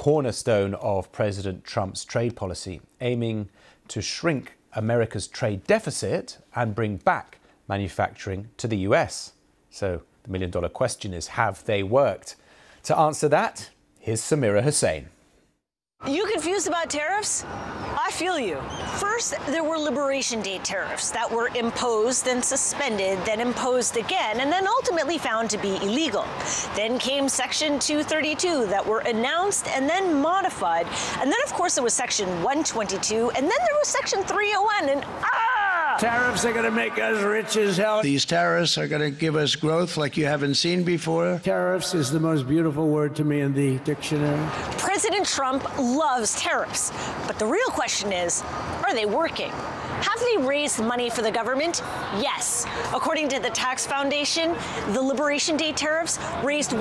cornerstone of President Trump's trade policy, aiming to shrink America's trade deficit and bring back manufacturing to the US. So the million-dollar question is, have they worked? To answer that, here's Samira Hussain. You confused about tariffs? I feel you. First, there were Liberation Day tariffs that were imposed, then suspended, then imposed again, and then ultimately found to be illegal. Then came Section 232 that were announced and then modified. And then, of course, there was Section 122, and then there was Section 301, and Tariffs are going to make us rich as hell. These tariffs are going to give us growth like you haven't seen before. Tariffs is the most beautiful word to me in the dictionary. President Trump loves tariffs, but the real question is, are they working? Have they raised money for the government? Yes. According to the Tax Foundation, the Liberation Day tariffs raised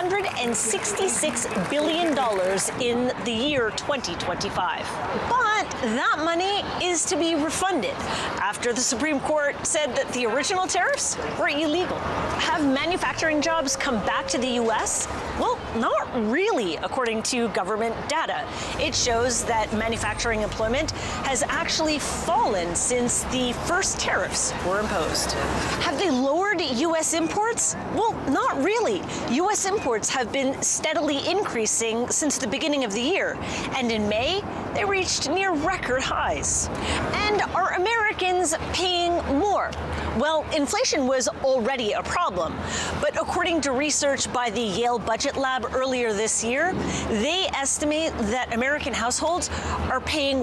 $166 billion in the year 2025. But that money is to be refunded after the Supreme Court said that the original tariffs were illegal. Have manufacturing jobs come back to the U.S.? Well, not really, according to government data. It shows that manufacturing employment has actually fallen since the first tariffs were imposed. Have they lowered U.S. imports? Well, not really. U.S. imports have been steadily increasing since the beginning of the year, and in May, they reached near record highs. And are Americans paying more? Well, inflation was already a problem, but according to research by the Yale Budget Lab earlier this year, they estimate that American households are paying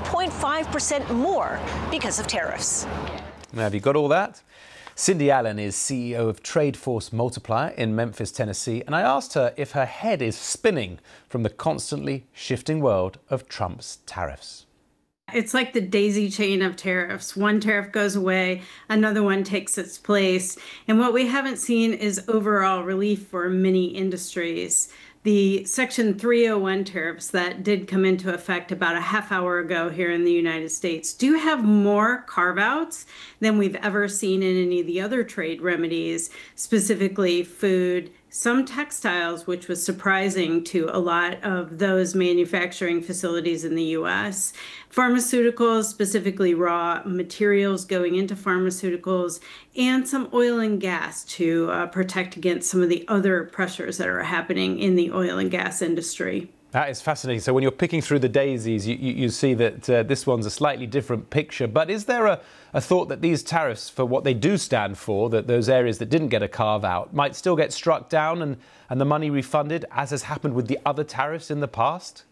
1.5% more because of tariffs. Now, have you got all that? Cindy Allen is CEO of TradeForce Multiplier in Memphis, Tennessee, and I asked her if her head is spinning from the constantly shifting world of Trump's tariffs. It's like the daisy chain of tariffs. One tariff goes away, another one takes its place. And what we haven't seen is overall relief for many industries. The Section 301 tariffs that did come into effect about a half hour ago here in the United States do have more carve-outs than we've ever seen in any of the other trade remedies, specifically food, some textiles, which was surprising to a lot of those manufacturing facilities in the U.S., pharmaceuticals, specifically raw materials going into pharmaceuticals, and some oil and gas to protect against some of the other pressures that are happening in the oil and gas industry. That is fascinating. So when you're picking through the daisies, you see that this one's a slightly different picture. But is there a thought that these tariffs, for what they do stand for, that those areas that didn't get a carve out, might still get struck down and the money refunded, as has happened with the other tariffs in the past?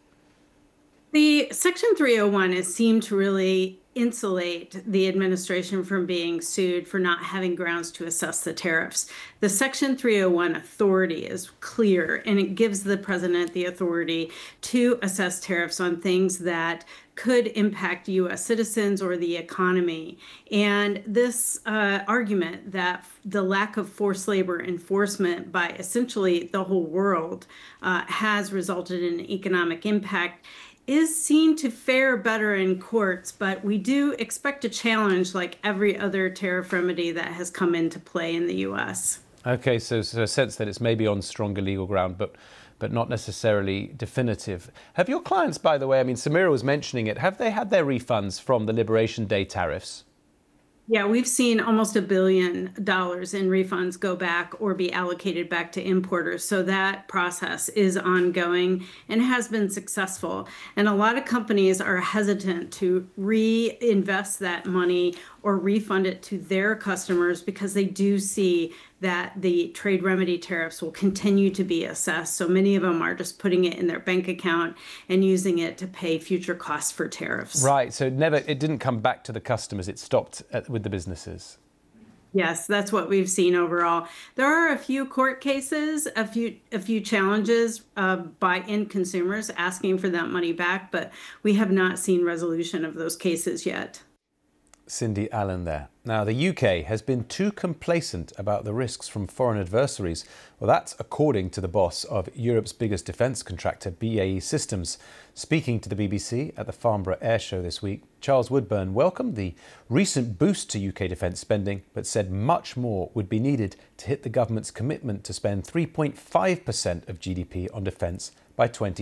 The Section 301 has seemed to really insulate the administration from being sued for not having grounds to assess the tariffs. The Section 301 authority is clear, and it gives the president the authority to assess tariffs on things that could impact U.S. citizens or the economy. And this argument that the lack of forced labor enforcement by essentially the whole world has resulted in economic impact is seen to fare better in courts, but we do expect a challenge like every other tariff remedy that has come into play in the U.S. OK, so a sense that it's maybe on stronger legal ground, but not necessarily definitive. Have your clients, by the way, I mean, Samira was mentioning it, have they had their refunds from the Liberation Day tariffs? Yeah, we've seen almost $1 billion in refunds go back or be allocated back to importers. So that process is ongoing and has been successful. And a lot of companies are hesitant to reinvest that money or refund it to their customers because they do see that the trade remedy tariffs will continue to be assessed. So many of them are just putting it in their bank account and using it to pay future costs for tariffs. Right. So it didn't come back to the customers. It stopped with the businesses. Yes, that's what we've seen overall. There are a few court cases, a few challenges by end consumers asking for that money back, but we have not seen resolution of those cases yet. Cindy Allen there. Now, the UK has been too complacent about the risks from foreign adversaries. Well, that's according to the boss of Europe's biggest defence contractor, BAE Systems. Speaking to the BBC at the Farnborough Air Show this week, Charles Woodburn welcomed the recent boost to UK defence spending, but said much more would be needed to hit the government's commitment to spend 3.5% of GDP on defence by 2030.